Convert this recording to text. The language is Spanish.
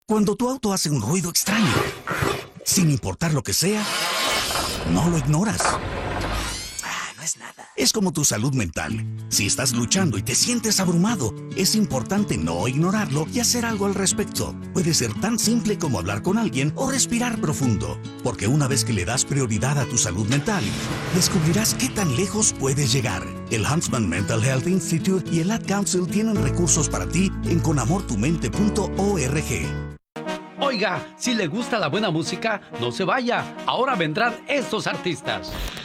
Cuando tu auto hace un ruido extraño, sin importar lo que sea, no lo ignoras. No es nada. Es como tu salud mental. Si estás luchando y te sientes abrumado, es importante no ignorarlo y hacer algo al respecto. Puede ser tan simple como hablar con alguien o respirar profundo. Porque una vez que le das prioridad a tu salud mental, descubrirás qué tan lejos puedes llegar. El Huntsman Mental Health Institute y el Ad Council tienen recursos para ti en conamortumente.org. Oiga, si le gusta la buena música, no se vaya. Ahora vendrán estos artistas.